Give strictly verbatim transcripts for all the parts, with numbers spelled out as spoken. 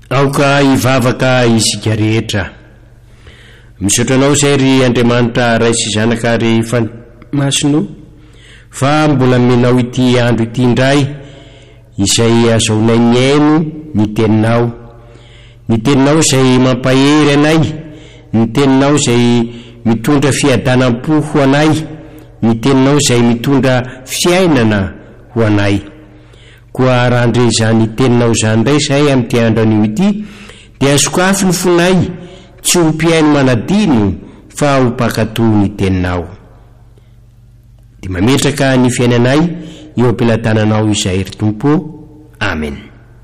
aoka ivavaka isika rehetra. Misaotra anao izay ry Andriamanitra ray sy zanaka ry Fanamasino fa mbola menao ity andro ity indray izay azaonay miaino ny teninao, ny teninao izay mampahery anay, ny teninao izay mitondra fiadanam-po ho anay, ny teninao izay mitondra fiainana ho anay. Koa raha andre izany teninao izany indray izay amin'ity andro anio ity dia sokafy ny fonay, tsy ho mpiaino manadino fa ho mpakato ny teninao. Dia mametraka ny fiainanay eo am-pelatananao izay ry Tompo. Amen.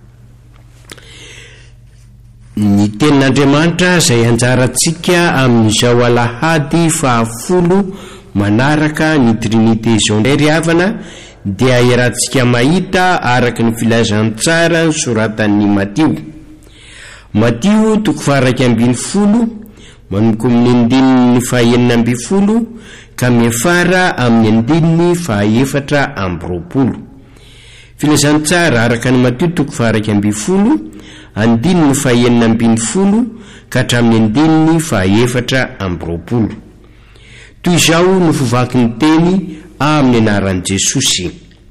Ny tenin'Andriamanitra izay anjarantsika amin'izao alahady fahafolo manaraka ny trinité izao indray ry havana dia iarahantsika mahita araka ny filazany tsara ny soratan'ny Matio. Matio toko faharaiky ambin'ny folo manomboka amin'ny andininy fahaenina ambin'ny folo ka miafara amin'ny andininy fahaefatra amby roapolo. Filazany tsara araka ny Matio toko faharaiky ambin'ny folo andininy fahaenina ambin'ny folo ka hatramin'ny andininy fahaefatra amby roapolo. Toy izao no fivaky ny teny amin'ny anaran'i Jesosy.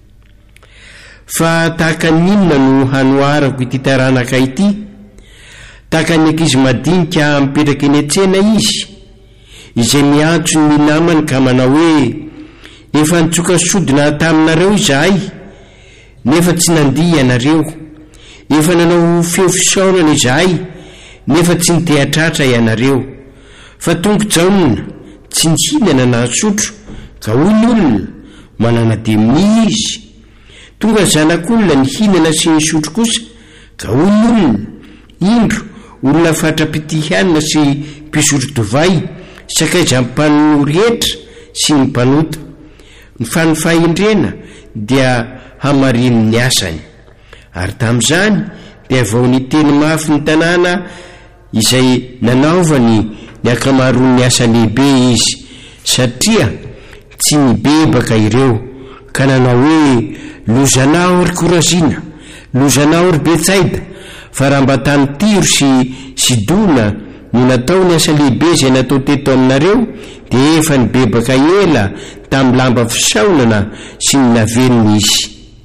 Fa tahaka ninona no hanoarako ity taranaka ity? Tahaka ny ankizy madinika mipetraka eny an-tsena izy, izay miantso ny namany ka manao hoe efa nitsoka sodina taminareo izahay, nefa tsy nandia ianareo, efa nanao feo fisaonana izahay, nefa tsy nitehatratra ianareo. Fa tonga jaonina, tsy nihinana na sotro, ka hoy ny olona manana demoni izy. Tonga zanak'olona ny hinana sy ny sotro kosa, ka hoy ny olona indro olona fatra-pitihanina sy mpisotro divay, sakaiza mpanoro rehetra sy ny mpanota. Ny fanofahendrena dia hamariny ny asany. Ary tamin'izany dia vao ny teny mafy ny tanàna izay nanaovany ny akamaroan'ny asa lehibe izy, satria tsy nibebaka ireo ka nanao hoe lozanao ry Korazina, lozanao ry Betsaida, fa raha mba tany Tiro sy Sidona no natao ny asa lehibe izay natao teto aminareo dia efa nibebaka ela tamin'ny lamba fisaonana sy ny naveniny izy.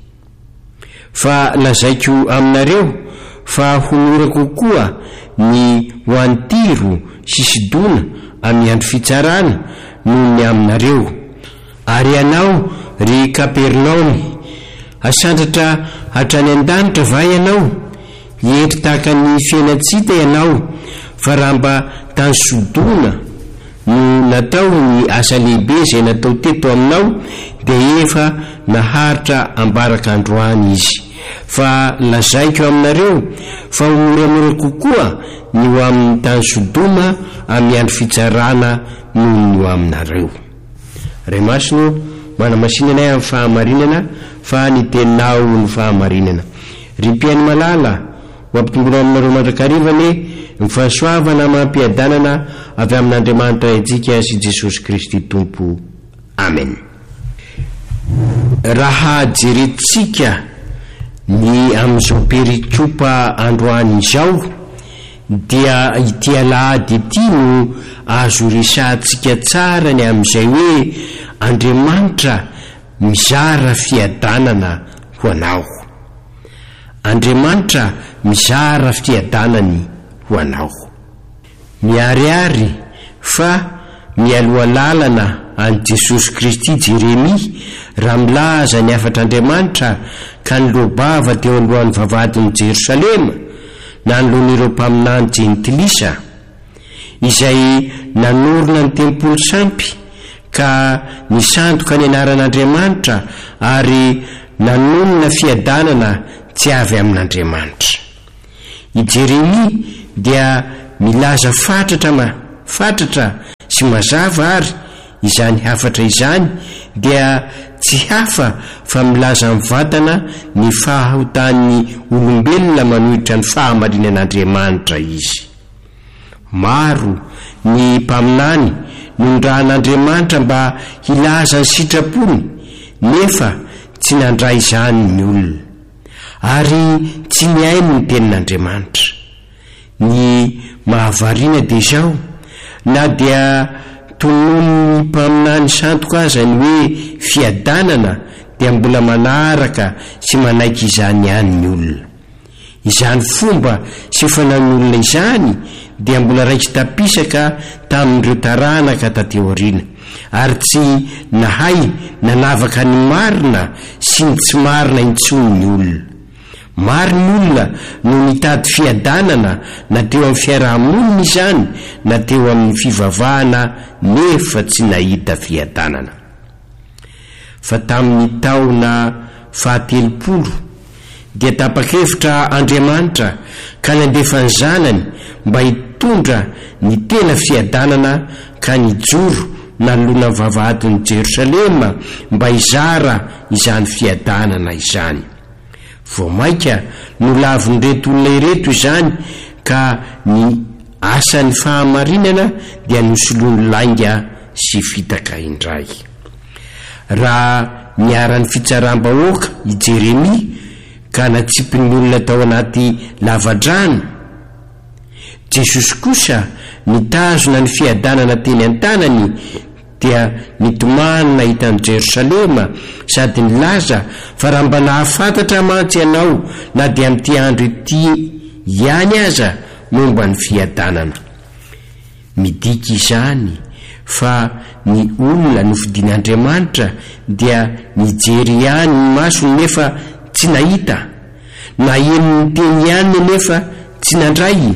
Fa lazaiko aminareo fa honora kokoa ny ho an'ny Tiro sy Sidona amin'ny andro fitsarana noho ny aminareo. Ary ianao ry Kapernaume, asandratra hatrany an-danitra va ianao? Entry tahaka ny fiainantsika ianao, fa raha mba tany Sodona no natao ny asa lehibe izay natao teto aminao dia efa naharitra ambaraka androany izy. Fa lazaiko aminareo fa ho moramora kokoa ny ho amin'ny tany Sodoma amin'ny andro fitsarana noho ny ho aminareo. Ray Masino, manamasinanay amin'ny fahamarinana fa ny teninao ny fahamarinana. Ry mpiaino malala, ho ampitongona aminareo mandrakarivany ny fahasoavana mampiadanana avy amin'Andriamanitra antsika sy Jesosy Kristy Tompo. Amen. Raha jerentsika ny amin'izao perikopa androany izao dia ity alahady ity no azo resantsika tsara ny amin'izay hoe Andriamanitra mizara fiadanana ho anao. Andriamanitra mizara fiadanany ho anao. Miariary fa mialoha lalana an Jesosy Kristy Jeremia raha milaza ny afatr'Andriamanitra ka nilobava teo alohan'ny vavahadin'i Jerosalema na nolon'ireo mpaminany jentilisa izay nanorona ny tempolo sampy ka nisandoka ny anaran'Andriamanitra ary nanonona fiadanana tsy avy amin'Andriamanitra. I Jeremia dia milaza fatratra ma fatratra sy mazava ary izany hafatra izany dia tsy hafa fa milaza mivantana ny fahahotan'ny olombelona manohitra ny fahamarinan'Andriamanitra izy. Maro ny mpaminany nondrahan'Andriamanitra mba hilaza ny sitrapony nefa tsy nandray izany ny olona ary tsy niaino ny tenin'Andriamanitra. ny mahavariana dia izao, na dia tonony mpaminany santoka aza ny hoe fiadanana dia mbola manaraka sy manaiky izany ihany ny olona. Izany fomba sy fanan'olona izany dia mbola raitsy tapisaka tamin'ireo taranaka tateo aoriana, ary tsy nahay nanavaka ny marina sy ny tsy marina intsony ny olona. Maro ny olona no nitady fiadanana na teo amin'ny fiarahamonina izany na teo amin'ny fivavahana nefa tsy nahita fiadanana. Fa tamin'ny taona fahatelopolo dia tapa-kevitra Andriamanitra ka nandefa ny zanany mba hitondra ny tena fiadanana ka nijoro nanolona ny vavahadin'i Jerosalema mba hizara izany fiadanana izany. Vao maika no lavon'ireto olona ireto izany ka ny asan'ny fahamarinana dia nosoloany lainga sy fitaka indray. Raha niara-ny fitsaram-bahoaka i Jeremia ka natsipin'ny olona tao anaty lavadrano, Jesosy kosa nitazona ny fiadanana teny an-tanany dia nitomany nahitany Jerosalema sady nilaza fa raha mba nahafantatra mantsy ianao na dia amin'ity andro ity ihany aza momba ny fiadanana. Midika izany fa ny olona nofidian'Andriamanitra dia nijery ihany ny masony nefa tsy nahita, na eny teny ihany nefa tsy nandray,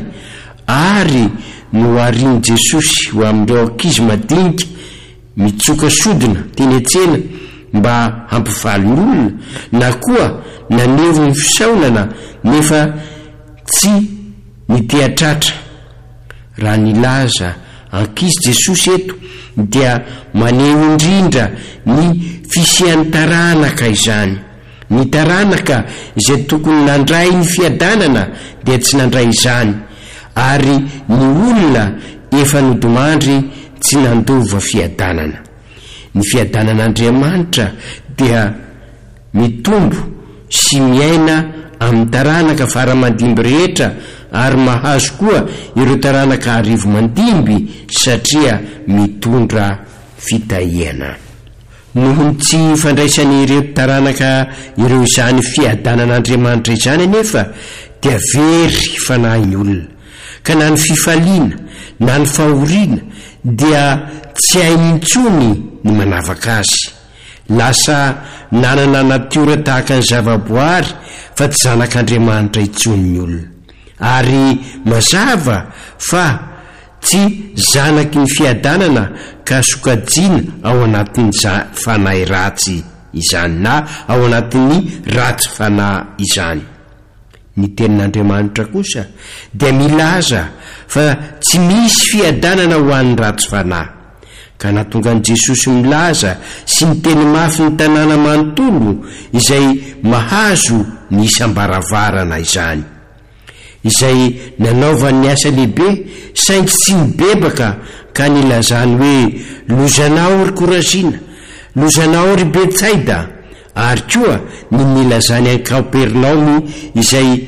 ary no ariany Jesosy ho amin'ireo ankizy madinika mitsoka sodina teny an-tsena mba hampivaly ny olona, na koa naneho ny fisaonana nefa tsy nitehatratra. Raha nilaza ankizy Jesosy eto dia maneho indrindra ny fisian'ny taranaka izany. Ny taranaka izay tokony nandray ny fiadanana dia tsy nandray izany, ary ny olona efa nodomandry tsy nandova fiadanana. Ny fiadanan'Andriamanitra dia mitombo sy miaina amin'ny taranaka faramandimby rehetra, ary mahazo koa ireo taranaka arivo mandimby satria mitondra fitahiana. Nohony tsy fandraisany ireo taranaka ireo izany fiadanan'Andriamanitra izany anefa dia very fanahin'ny olona, ka na ny fifaliana na ny fahoriana dia tsy hainy intsony ny manavaka azy. Lasa nanana natiora tahaka ny zavaboary fa tsy zanak'Andriamanitra intsony ny olona, ary mazava fa tsy zanaky ny fiadanana ka sokajiana ao anatin'ny fanahy ratsy izany na ao anatin'ny ratsy fanahy izany. Ny tenin'Andriamanitra kosa dia milaza fa tsy misy fiadanana ho an'ny ratsy fanahy, ka natonga an' Jesosy milaza sy miteny mafy ny tanàna manontolo izay mahazo ny isam-baravarana izany, izay nanaovany asa lehibe saingy tsy nibebaka ka nilazany hoe lozanao ry Korazina, lozanao ry Betsaida, ary koa ny nilazany any Kapernaum izay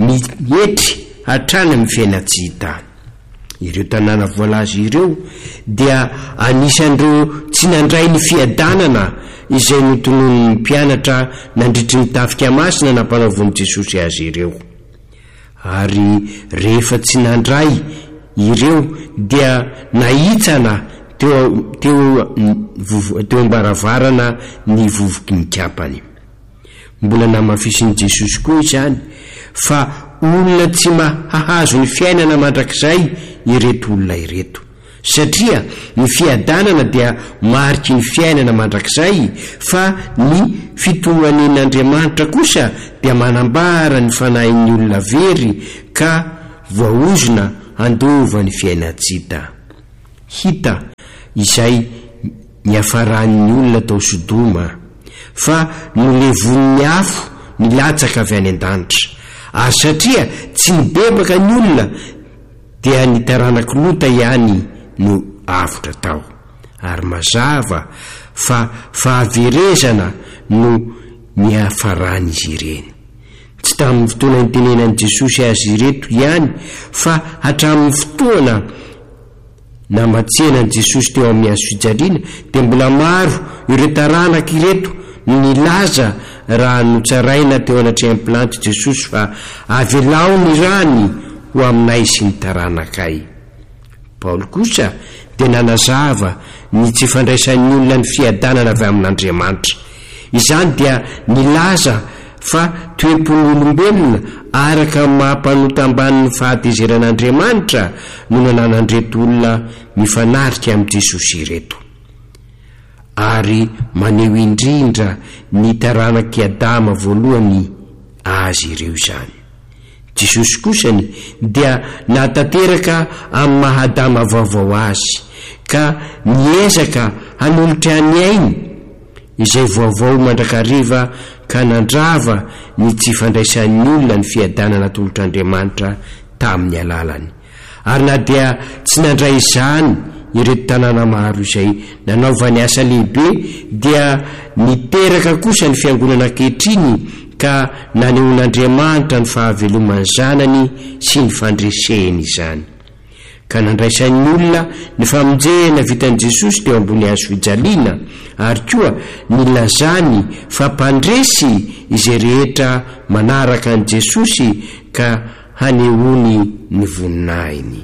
mietry hatrany amin'ny fiaina tsy hita. Ireo tanàna voalaza ireo dia anisan'ireo tsy nandray ny fiadanana izay notonon'ny mpianatra nandritry ny tafika masina nampanaovon'i Jesosy azy ireo. Ary rehefa tsy nandray ireo dia nahitsana teo teo teo ambaravarana ny vovoky ny kapany. Mbola namafisin'i Jesosy koa izany fa olona tsy mahahazo ny fiainana mandrakizay ireto olona ireto, satria ny fiadanana dia mariky ny fiainana mandrakizay, fa ny fitohanen'Andriamanitra kosa dia manambara ny fanahin'ny olona very ka voaozona handova ny fiaina tsy hita. Hita izay niafaran'ny olona tao Sodoma, fa nolevon'ny afo nilatsaka avy any an-danitra, ary satria tsy nibebaka ny olona dia ny taranaka Lota ihany no avotra tao. Ary mazava fa fahaverezana no niafarany izy ireny. tsy tamin'ny fotoana nitenenan'i Jesosy azy ireto ihany fa hatramin'ny fotoana namatsenan'i Jesosy teo amin'ny hazo-fijaliana dia mbola maro ireo taranaka ireto nilaza raha notsaraina teo anatrehan'Pilato Jesosy fa avelao ny rany ho aminay sy ny taranakay. Paoly kosa dia nanazava ny tsy fandraisan'ny olona ny fiadanana avy amin'Andriamanitra. Izany dia nilaza fa toepon'ny olombelona araka mahampanota ambanin'ny fahatezeran'Andriamanitra no nananandreto olona mifanarika amin'i Jesosy ireto, ary maneho indrindra ny taranaky Adama voalohany azy ireo izany. Jesosy kosany dia natanteraka amin'ny maha-Adama vaovao azy ka niezaka hanolotra ny ainy izay vaovao mandrakariva ka nandrava ny tsy fandraisan'ny olona ny fiadanana tolotr'Andriamanitra tamin'ny alalany. Ary na dia tsy nandray izany ireto tanàna maro izay nanaovany asa lehibe, dia niteraka kosa ny fiangonana ankehitriny ka nanehoan'Andriamanitra ny fahavelomany zanany sy ny fandreseny izany, ka nandraisan'ny olona ny famonjena vitan'i Jesosy teo ambony hazo-fijaliana, ary koa nilazany fa mpandresy izay rehetra manaraka an'i Jesosy ka hanehoany ny voninahiny.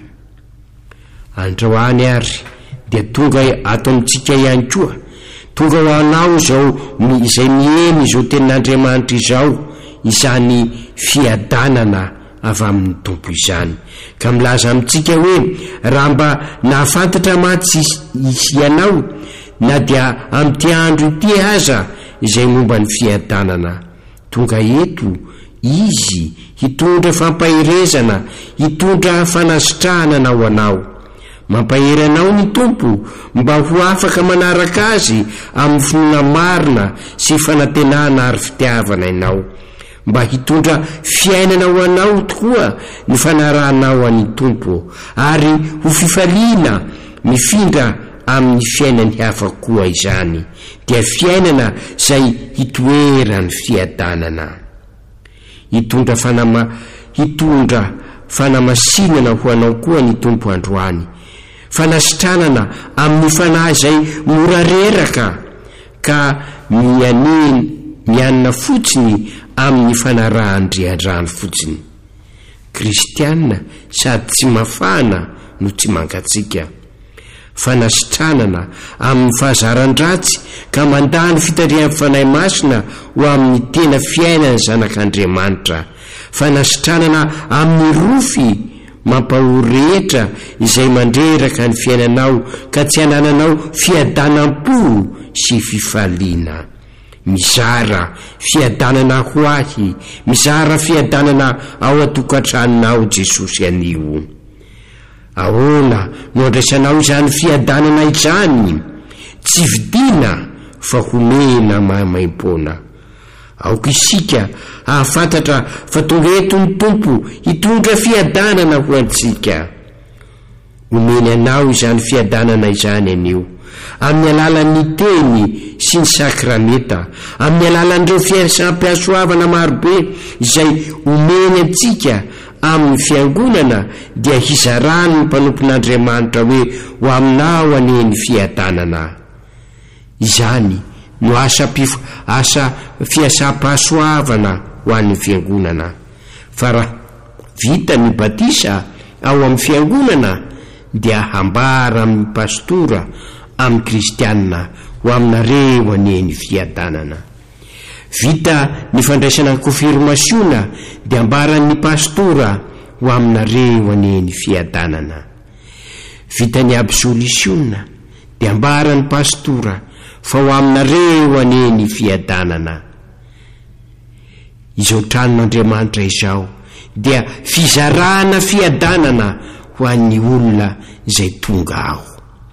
Androany ary dia tonga ato amintsika ihany koa, tonga ho anao izao izay mihemy izao tenin'Andriamanitra izao, izany fiadanana avy amin'ny Tompo izany, ka milaza amintsika hoe raha mba nahafantatra matsy ianao na dia amin'ity andro ity aza izay momba ny fiadanana, tonga eto izy hitondra fampahirezana, hitondra fanasitrahana ho anao, mampahery anao ny Tompo mba ho afaka manaraka azy amin'ny finoana marina sy fanantenana ary fitiavana ianao, mba hitondra fiainana ho anao tokoa ny fanarahanao an'ny Tompo, ary ho fifaliana mifindra amin'ny fiainany hafa koa izany, dia fiainana izay hitoeran'ny fiadanana, hitondra fanama hitondra fanamasinana ho anao koa ny Tompo androany, fanasitranana amin'ny fanahy izay mora reraka ka mianina mianina fotsiny amin'ny fanarahan-drian-drano fotsiny. Kristianina sady tsy mafana no tsy mangatsika, fanasitranana amin'ny fahazaran-dratsy ka mandany fitarihan'ny fanahy masina ho amin'ny tena fiainany zanak'Andriamanitra, fanasitranana amin'ny rofy mampahory rehetra izay mandreraka ny fiainanao ka tsy hanananao fiadanam-po sy fifaliana. Mizara fiadanana ho ahy, mizara fiadanana ao atokantranonao Jesosy anio. Ahoana no andraisanao izany fiadanana izany? Tsy vidiana fa homena mahamaim-pona. Aoka isika ahafantatra fa tonga eto ny Tompo hitondra fiadanana ho antsika. Omeny anao izany fiadanana izany anio amin'ny alalan'ny teny sy ny sakramenta, amin'ny alalan'ireo fiasampiasoavana marobe izay omeny antsika amin'ny fiangonana, dia hizarany ny mpanompon'Andriamanitra hoe ho aminao aneny fiadanana. Izany no asa pif asa fiasam-pahasoavana ho an'ny fiangonana, fa raha vita ny batisa ao amin'ny fiangonana dia hambara amin'ny pastora amin'ny kristianina ho aminareo aneny fiadanana. Vita ny fandraisana ny konfirmasiona dia ambaran'ny pastora ho aminareo aneny fiadanana. Vita ny absolisiona dia ambaran'ny pastora fa ho aminareo aneny fiadanana. Izao tranon'Andriamanitra izao dia fizarana fiadanana ho an'ny olona izay tonga ao.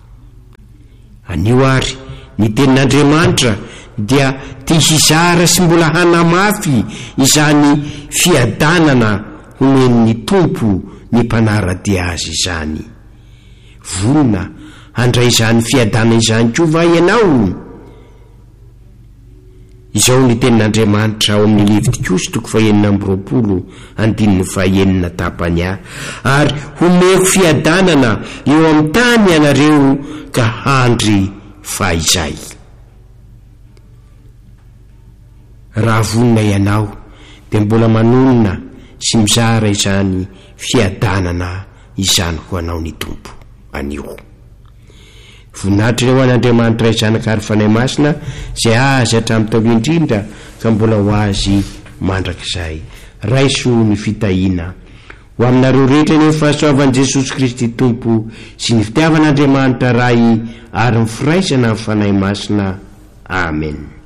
Anio ary ny tenin'Andriamanitra dia tia hizara sy mbola hanamafy izany fiadanana homen'ny Tompo ny mpanaradia azy izany. Vonona handray izany fiadanana izany koa va ianao? izao ny tenin'Andriamanitra ao amin'ny Levitikosy toko fahaenina amby roapolo andininy fahaenina tapany ahy, ary homeko fiadanana eo amin'ny tany ianareo ka handry fahizay. Raha vonina ianao dia mbola manonona sy mizara izany fiadanana izany ho anao ny Tompo anio. Voninahitra ho an'Andriamanitra izanaka ary fanahy masina izay azy hatramin'ny tao indrindra ka mbola ho azy mandrakizay. Raiso ny fitahiana ho aminareo rehetra ny fahasoavan'i Jesosy Kristy Tompo sy ny fitiavan'Andriamanitra ray ary ny firaisana amin'ny fanahy masina. Amen.